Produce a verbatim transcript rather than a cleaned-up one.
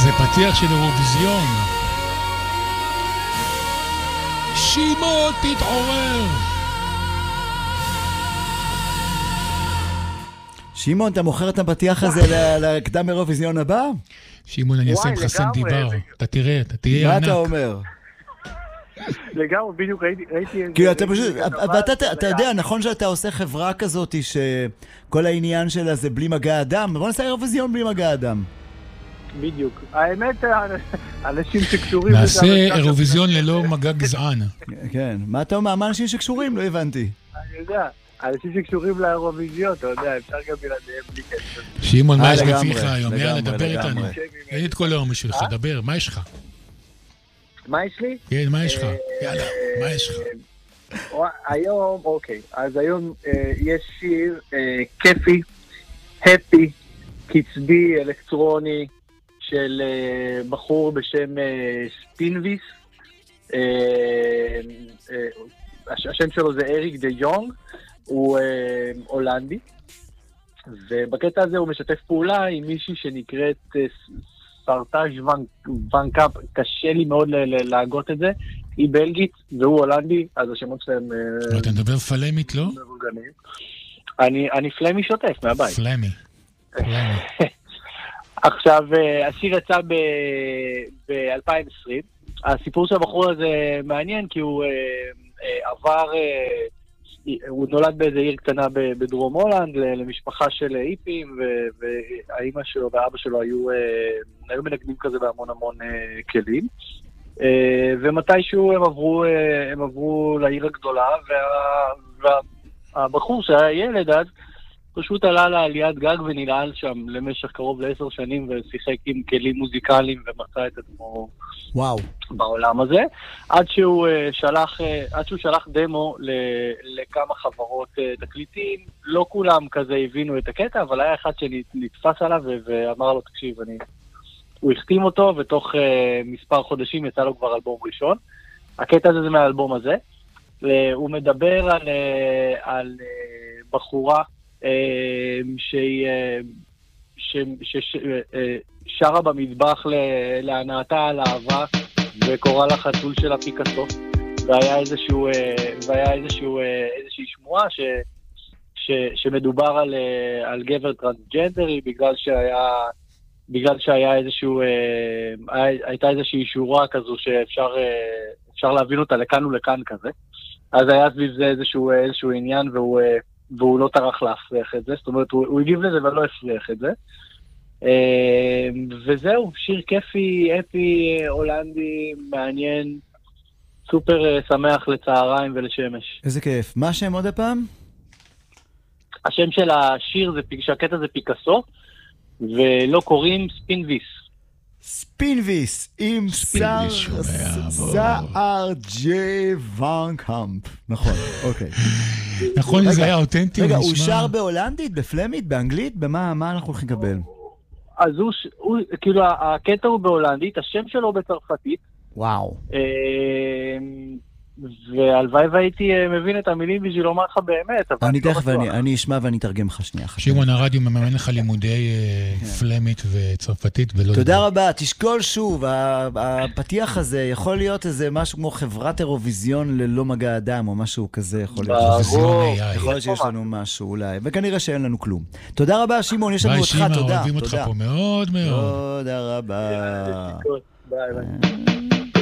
זה פתיח של אירוויזיון. שמעון, תתעורר. שמעון, אתה מוכר את הפתיח הזה לקדם אירוויזיון הבא? שמעון, אני אעשה מחסן דיבר. אתה תראה, אתה תהיה ענק. מה אתה אומר? לגמרי, בדיוק ראיתי... כאילו, אתה פשוט... ואתה יודע, נכון שאתה עושה חברה כזאת שכל העניין שלה זה בלי מגע אדם? בוא נעשה אירוויזיון בלי מגע אדם. בדיוק. האמת, אנשים שקשורים... נעשה אירוויזיון ללא מגע גזען. כן. מה אתה אומר? מה אנשים שקשורים? לא הבנתי. אני יודע. אנשים שקשורים לאירוויזיון, אתה יודע, אפשר גם בלעדיהם בלי כסף. שמעון, מה יש בפיך היום? יאללה, דבר איתנו. אין את כל היום בשבילך, דבר, מה יש לך? מה יש לי? כן, מה יש לך? יאללה, מה יש לך? היום, אוקיי, אז היום יש שיר כיפי, הפי, קצבי, אלקטרוני, של בחור בשם ספינביס. השם שלו זה אריק דה יונג, הוא הולנדי, ובקטע הזה הוא משתף פעולה עם מישהי שנקראת סרטאז' ון קאפ, קשה לי מאוד להגות את זה, היא בלגית והוא הולנדי, אז השמות שלהם... אתה מדבר פלמית, לא? אני פלמי שוטף מהבית. פלמי. עכשיו, השיר יצא ב-אלפיים ועשרים, הסיפור של הבחור הזה מעניין כי הוא עבר, הוא נולד באיזו עיר קטנה בדרום הולנד למשפחה של היפים, והאימא שלו והאבא שלו היו, היו מנגנים כזה בהמון המון כלים, ומתישהו הם עברו, הם עברו לעיר הגדולה, והבחור שהיה ילד אז פשוט עלה לעליית גג ונלעל שם למשך קרוב לעשר שנים ושיחק עם כלים מוזיקליים ומצא את עצמו וואו. בעולם הזה, עד שהוא שלח, עד שהוא שלח דמו לכמה חברות תקליטים, לא כולם כזה הבינו את הקטע, אבל היה אחד שנתפס עליו ואמר לו, תקשיב, אני... הוא החתים אותו, ותוך מספר חודשים יצא לו כבר אלבום ראשון. הקטע הזה זה מהאלבום הזה. הוא מדבר על, על בחורה שהיא ששרה במטבח להנאתה על אהבה וקורא לה חתול של הפיקאסו, והיה איזשהו והיה איזשהו איזושהי שמועה ש ש שמדובר על על גבר טרנסג'נדרי, בגלל שהיה בגלל שהיה איזשהו הייתה איזושהי שורה כזו שאפשר אפשר להבין אותה לכאן ולכאן כזה, אז היה סביב זה איזשהו איזשהו עניין, והוא והוא לא טרח להפריח את זה, זאת אומרת, הוא, הוא הגיב לזה ולא הפריח את זה. וזהו, שיר כיפי, אפי, הולנדי, מעניין, סופר שמח לצהריים ולשמש. איזה כיף. מה השם עוד הפעם? השם של השיר, זה, שהקטע זה פיקאסו, ולא קוראים ספינביס. ספינביס, עם סער ג'י ון קאמפ. נכון, אוקיי. נכון, זה היה אותנטי. רגע, הוא שר בהולנדית, בפלמית, באנגלית? במה אנחנו הולכים לקבל? אז הוא, כאילו, הקטע הוא בהולנדית, השם שלו בצרפתית. וואו. והלוואי והייתי מבין את המילים בשביל לומר לך באמת. אני תכף, אני אשמע ואני אתרגם לך שנייה. שמעון, הרדיו מממן לך לימודי פלמית וצרפתית. תודה רבה, תשקול שוב, הפתיח הזה יכול להיות איזה משהו כמו חברת אירוויזיון ללא מגע אדם, או משהו כזה, יכול להיות. יכול להיות שיש לנו משהו אולי, וכנראה שאין לנו כלום. תודה רבה, שמעון, יש לנו אותך, תודה. אוהבים אותך פה מאוד מאוד. תודה רבה. ביי ביי.